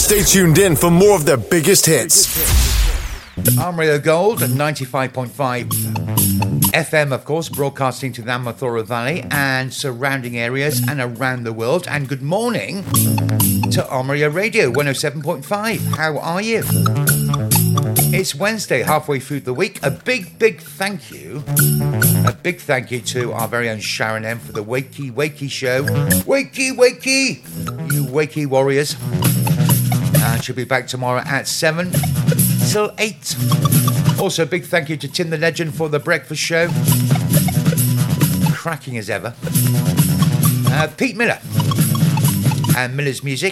Stay tuned in for more of their biggest hits. Armario Gold at 95.5 FM, of course, broadcasting to the Amathora Valley and surrounding areas and around the world. And good morning to Armario Radio 107.5. How are you? It's Wednesday, halfway through the week. A big thank you to our very own Sharon M for the Wakey show. Wakey, you Wakey warriors. And she'll be back tomorrow at 7 till 8. Also, big thank you to Tim the Legend for the breakfast show. Cracking as ever. Pete Miller and Miller's Music,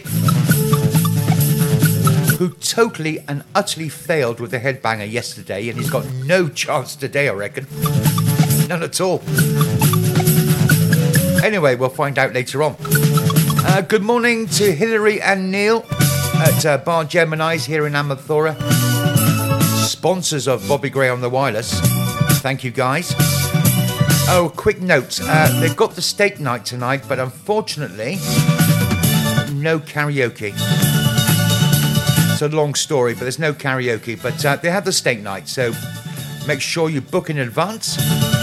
who totally and utterly failed with the headbanger yesterday, and he's got no chance today, I reckon. None at all. Anyway, we'll find out later on. Good morning to Hilary and Neil at Bar Gemini's here in Amathora. Sponsors of Bobby Gray on the Wireless. Thank you, guys. Oh, quick note. They've got the steak night tonight, but unfortunately, no karaoke. It's a long story, but there's no karaoke. But they have the steak night, so make sure you book in advance.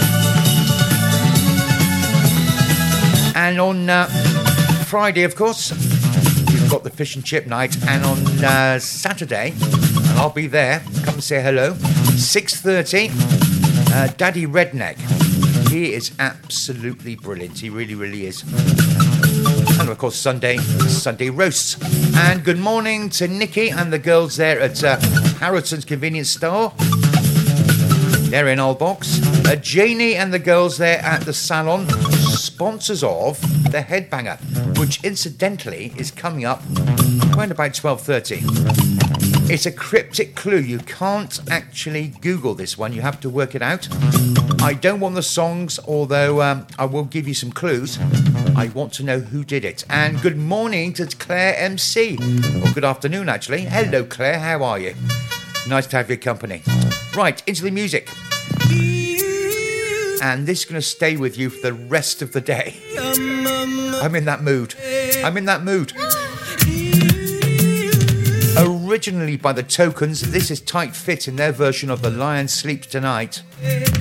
And on Friday, of course, you've got the fish and chip night. And on Saturday, and I'll be there, come and say hello, 6:30, Daddy Redneck. He is absolutely brilliant. He really is. And of course, Sunday roasts. And good morning to Nikki and the girls there at Harrodson's Convenience Store. They're in Old Box. Janie and the girls there at the salon, sponsors of the Headbanger, which incidentally is coming up around about 12:30. It's a cryptic clue. You can't actually Google this one. You have to work it out. I don't want the songs, although I will give you some clues. I want to know who did it. And good morning to Claire MC. Or good afternoon, actually. Hello, Claire. How are you? Nice to have your company. Right, into the music. And this is going to stay with you for the rest of the day. I'm in that mood. Originally by the Tokens, this is Tight Fit in their version of The Lion Sleeps Tonight.